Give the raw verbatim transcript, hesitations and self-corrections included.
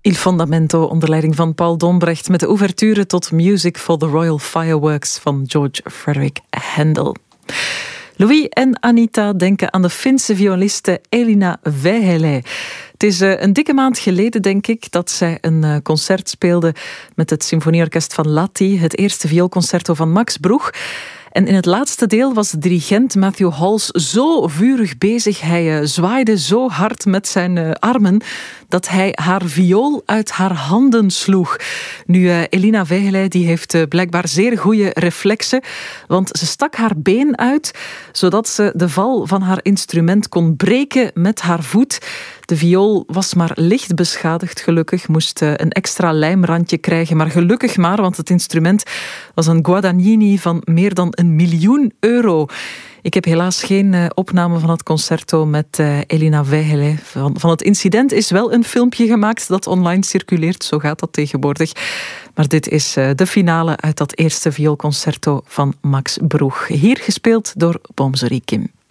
Il Fondamento onder leiding van Paul Dombrecht met de ouverture tot Music for the Royal Fireworks van George Frederick Handel. Louis en Anita denken aan de Finse violiste Elina Vähälä. Het is een dikke maand geleden, denk ik, dat zij een concert speelde met het Symfonieorkest van Lahti, het eerste vioolconcerto van Max Bruch. En in het laatste deel was de dirigent Matthew Halse zo vurig bezig. Hij uh, zwaaide zo hard met zijn uh, armen dat hij haar viool uit haar handen sloeg. Nu, uh, Elina Vähälä die heeft uh, blijkbaar zeer goede reflexen, want ze stak haar been uit zodat ze de val van haar instrument kon breken met haar voet. De viool was maar licht beschadigd, gelukkig. Moest een extra lijmrandje krijgen, maar gelukkig maar, want het instrument was een Guadagnini van meer dan een miljoen euro. Ik heb helaas geen uh, opname van het concerto met uh, Elina Vähälä. Van, van het incident is wel een filmpje gemaakt dat online circuleert, zo gaat dat tegenwoordig. Maar dit is uh, de finale uit dat eerste vioolconcerto van Max Bruch. Hier gespeeld door Boom Sorry Kim.